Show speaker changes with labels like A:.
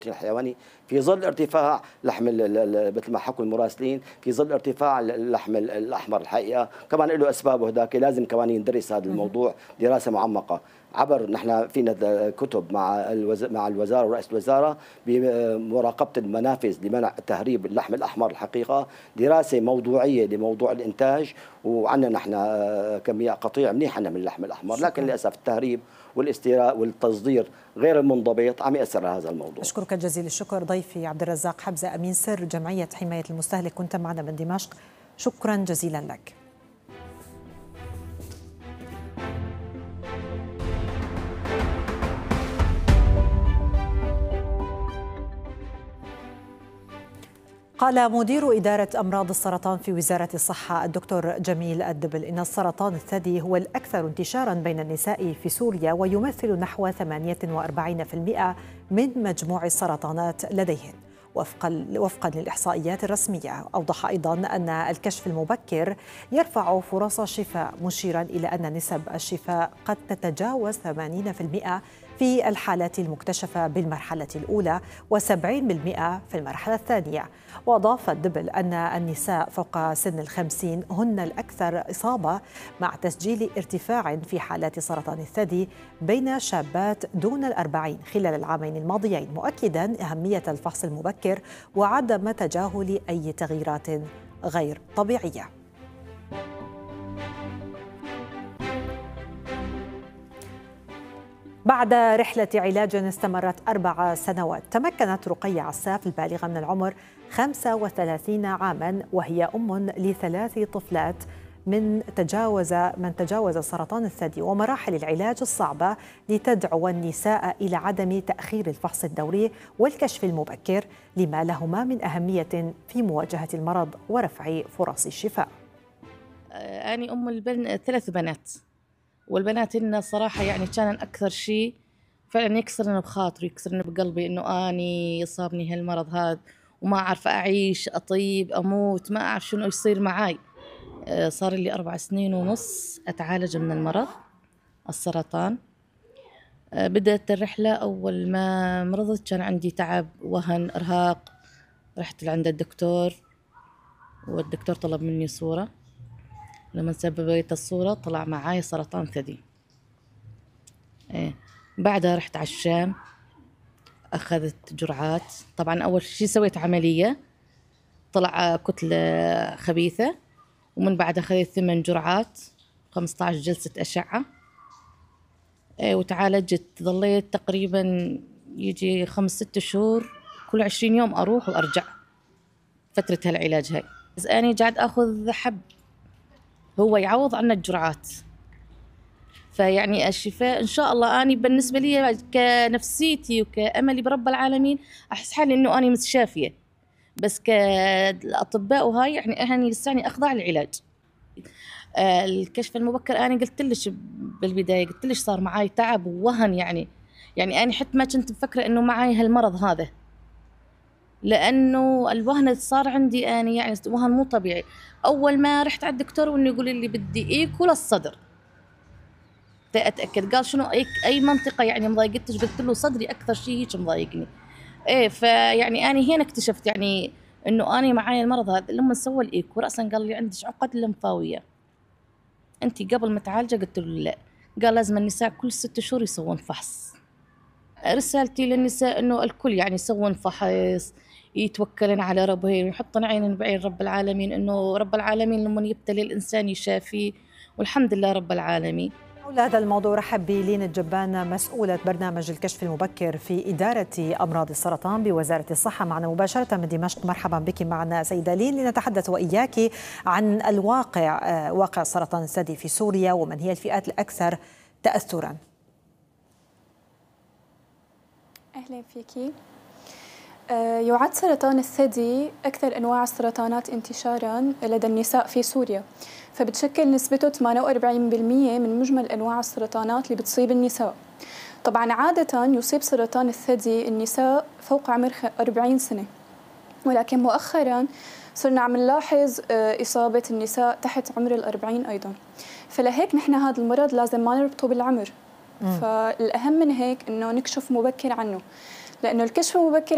A: الحيواني في ظل ارتفاع لحم مثل ما حكوا المراسلين، في ظل ارتفاع اللحم الاحمر. الحقيقه كمان له اسبابه هداك، لازم كمان يندرس هذا الموضوع دراسه معمقه. نحن فينا كتب مع الوزاره ورئيس الوزاره بمراقبه المنافذ لمنع تهريب اللحم الاحمر. الحقيقه دراسه موضوعيه لموضوع الانتاج، وعندنا نحن كميه قطيع منيحه من اللحم الاحمر، لكن للاسف التهريب والاستيراء والتصدير غير المنضبط عم يأثر على هذا الموضوع.
B: أشكرك جزيل الشكر ضيفي عبد الرزاق حبزة أمين سر جمعية حماية المستهلك، كنت معنا من دمشق، شكرا جزيلا لك. قال مدير إدارة أمراض السرطان في وزارة الصحة الدكتور جميل الدبل إن السرطان الثدي هو الأكثر انتشاراً بين النساء في سوريا، ويمثل نحو 48% من مجموع السرطانات لديهن وفقاً للإحصائيات الرسمية. أوضح أيضاً أن الكشف المبكر يرفع فرص الشفاء، مشيراً إلى أن نسب الشفاء قد تتجاوز 80% في الحالات المكتشفة بالمرحلة الأولى و70% في المرحلة الثانية. وأضاف الدبل أن النساء فوق سن 50 هن الأكثر إصابة، مع تسجيل ارتفاع في حالات سرطان الثدي بين شابات دون 40 خلال العامين الماضيين، مؤكدا أهمية الفحص المبكر وعدم تجاهل أي تغييرات غير طبيعية. بعد رحلة علاج استمرت 4 سنوات، تمكنت رقية عساف البالغة من العمر 35 عاماً، وهي أم ل3 طفلات من تجاوز سرطان الثدي ومراحل العلاج الصعبة، لتدعو النساء إلى عدم تأخير الفحص الدوري والكشف المبكر لما لهما من أهمية في مواجهة المرض ورفع فرص الشفاء.
C: أنا أم 3 بنات، والبنات إن صراحة يعني كان أكثر شيء فعلا يكسرني بخاطري، يكسرني بقلبي إنه أني صابني هالمرض هذا وما أعرف أعيش، أطيب، أموت، ما أعرف شنو يصير معاي. صار لي 4 سنين ونص أتعالج من المرض السرطان. بدأت الرحلة أول ما مرضت كان عندي تعب، وهن، إرهاق. رحت لعند الدكتور والدكتور طلب مني صورة، لما سببت الصورة طلع معاي سرطان ثدي. بعدها رحت على الشام، أخذت جرعات. طبعا أول شيء سويت عملية، طلع كتلة خبيثة، ومن بعد أخذت 8 جرعات 15 جلسة أشعة. وتعالجت، ظليت تقريبا يجي 5-6 شهور، كل 20 يوم أروح وأرجع فترة هالعلاج هاي. بس أنا قاعد أخذ حب هو يعوض عنا الجرعات، فيعني الشفاء إن شاء الله. أنا بالنسبة لي كنفسيتي وكأملي برب العالمين أحس حالي إنه أنا متشافية، بس كالأطباء وهاي يعني أنا لساني أخضع للعلاج. الكشف المبكر أنا قلت ليش بالبداية، قلت ليش صار معاي تعب ووهن، يعني أنا حتى ما كنت مفكرة إنه معاي هالمرض هذا، لأنه الوهن صار عندي أنا يعني وهن مو طبيعي. أول ما رحت على الدكتور وإنه يقول لي بدي إيكو للصدر، أتأكد، قال شنو أي منطقة يعني مضايقتش؟ قلت له صدري أكثر شيء هيك مضايقني. فيعني أنا هنا اكتشفت يعني إنه أنا معايا المرض هذا. لما سوى الإيكو رأسا قال لي عندك عقد لمفاوية، أنت قبل ما تعالجه؟ قلت له لا. قال لازم النساء كل 6 شهور يسوون فحص. رسالتي للنساء إنه الكل يعني يسوون فحص، يتوكلن على ربهم، يحطن عين بعين رب العالمين، إنه رب العالمين لما يبتلي الإنسان يشافي، والحمد لله رب العالمين.
B: حول هذا الموضوع رحب بلين الجبان، مسؤولة برنامج الكشف المبكر في إدارة أمراض السرطان بوزارة الصحة، معنا مباشرة من دمشق. مرحبا بك معنا سيدة لين، لنتحدث وإياك عن واقع سرطان الثدي في سوريا، ومن هي الفئات الأكثر تأثرا.
D: أهلا فيكي. يعد سرطان الثدي أكثر أنواع السرطانات انتشاراً لدى النساء في سوريا، فبتشكل نسبته 48% من مجمل أنواع السرطانات اللي بتصيب النساء. طبعاً عادة يصيب سرطان الثدي النساء فوق عمر 40 سنة، ولكن مؤخراً صرنا عم نلاحظ إصابة النساء تحت عمر 40 أيضاً. فلهيك نحن هذا المرض لازم ما نربطه بالعمر، فالأهم من هيك إنه نكشف مبكر عنه، لأنه الكشف المبكر